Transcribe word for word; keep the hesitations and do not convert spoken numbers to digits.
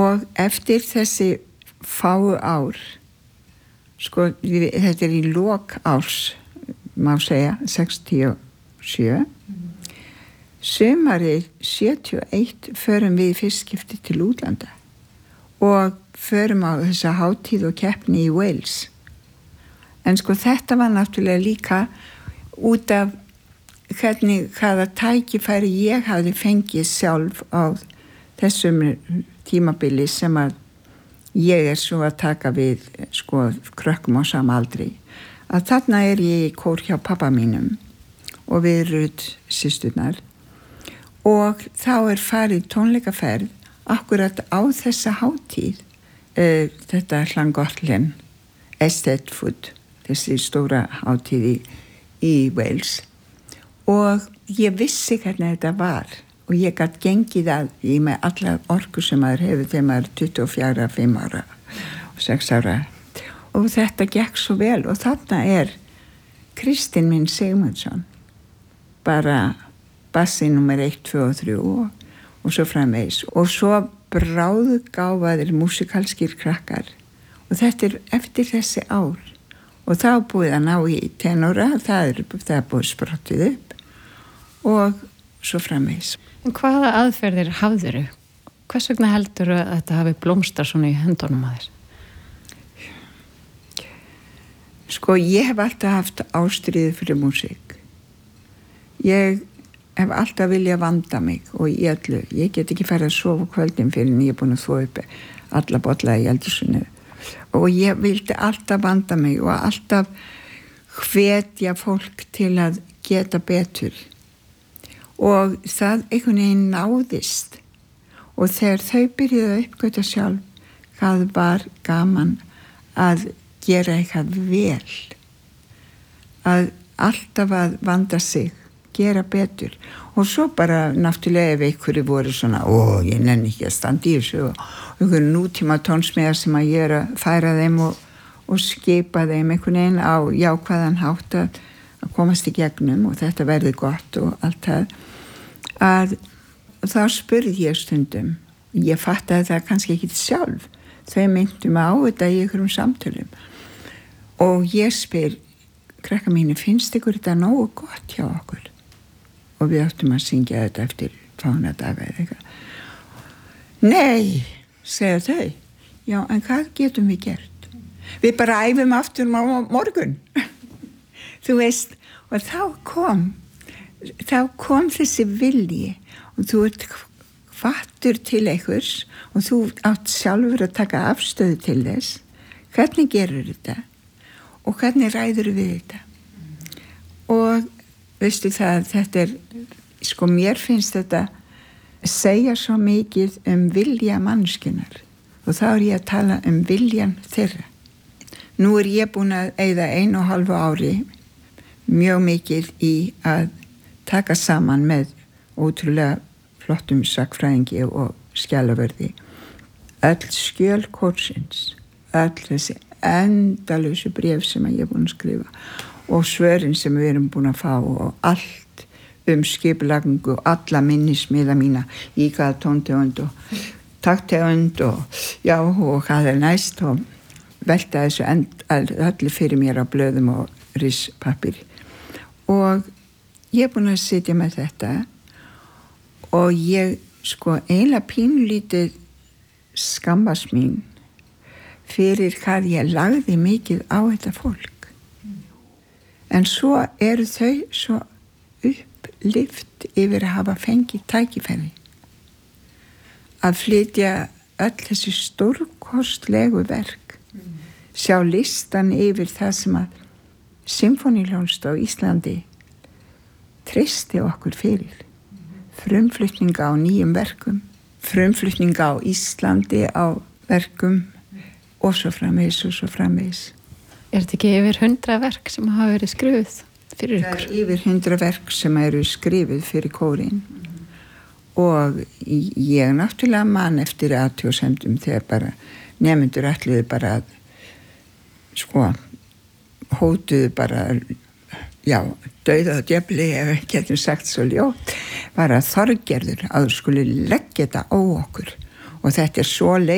og eftir þessi fáu ár, sko, við, þetta er í lok árs, má segja, sextíu og sjö, mm. sumarið sjötíu og eitt förum við fyrst skipti til útlanda og förum á þessa hátíð og keppni í Wales. En sko þetta var náttúrulega líka út af hvernig, hvaða tækifæri ég hafði fengið sjálf á þessum tímabili sem að ég er svo að taka við sko krökkum á sama aldri. Að þarna er ég í kór hjá pappa mínum og við Rut systurnar og þá er farið tónleikaferð akkurat á þessa hátíð, uh, þetta Llangollen Estate Food, þessi stóra hátíð í, í Wales og ég vissi hvernig þetta var og ég gat gengið að í með alla orku sem maður hefur þegar maður er tuttugu og fjögur, fimm ára og sex ára og þetta gekk svo vel og þarna er Kristinn minn Sigmundsson bara bassi nummer eitt, tvö og þrjú og, og svo framvegis og svo bráðgáfaðir músikalskir krakkar og þetta er eftir þessi ár og þá búið að ná í tenora, það er, það er búið sprottið upp og svo framvegis. En hvaða aðferðir hafðiru? Hvers vegna heldur að þetta hafi blómstrar svona í höndunum að þér? Sko, ég hef alltaf haft ástríðu fyrir músík. Ég hef alltaf viljað vanda mig og í öllu. Ég get ekki farið að sofa kvöldin fyrir en ég er búin að þvo upp alla bolla í eldhúsinu. Og ég vildi alltaf vanda mig og alltaf hvetja fólk til að geta betur. Og það einhvern veginn náðist og þegar þau byrjuðu að uppgöta sjálf hvað var gaman að gera eitthvað vel að alltaf að vanda sig gera betur og svo bara náttúrulega ef einhverju voru svona ó ég nenni ekki að standa í þessu og einhverju nútíma tónsmiðar sem að ég er að færa þeim og, og skipa þeim einhvern veginn á jákvæðan hátt að, að komast í gegnum og þetta verði gott og allt það að þá spurði ég stundum ég fattaði það kannski ekki sjálf þau myndu mig á þetta í einhverjum samtölum og ég spyr krakka mínu, finnst ykkur þetta nógu gott hjá okkur og við áttum að syngja þetta eftir fánadaga eða eitthvað nei, segja þau já, en hvað getum við gert við bara æfum aftur á morgun þú veist, og þá kom þá kom þessi vilji og þú ert hvattur til einhvers og þú átt sjálfur að taka afstöðu til þess hvernig gerur þetta og hvernig ræður við þetta og veistu það þetta er sko mér finnst þetta segja svo mikið um vilja manneskjunnar og þá er ég að tala um viljan þeirra nú er ég búin að eyða einu og hálfu ári mjög mikið í að taka saman með ótrúlega flottum sakfræðingi og skjalavörði öll skjöl kórsins öll þessi endalausu bréf sem ég er búin að skrifa og svörin sem við erum búin að fá og allt um skipulagningu og alla minnismiða mína í hvaða tóntegund og takttegund og já og hvað er næst og velta þessu end, öllu fyrir mér á blöðum og rispappir og ég er búin að sitja með þetta og ég sko eiginlega pínlítið skammast mín fyrir hvað ég lagði mikið á þetta fólk. En svo eru þau svo upplift yfir að hafa fengið tækifæri að flytja öll þessi stórkostlegu verk sjá listan yfir það sem að Sinfóníuhljómsveit á Íslandi treysti okkur fyrir frumflutninga á nýjum verkum frumflutninga á Íslandi á verkum og svo framvegis og svo framvegis Er þetta ekki yfir hundra verk sem hafa verið skrifuð fyrir ykkur? Það er yfir hundra verk sem eru skrifuð fyrir kórinn og ég náttúrulega man eftir athugasemdum þegar bara nemendur ætluðu bara að sko hótuðu bara já, dauða og djöfli ef við getum sagt svo ljótt var að Þorgerður að þú skuli leggja þetta á okkur og þetta er svo leið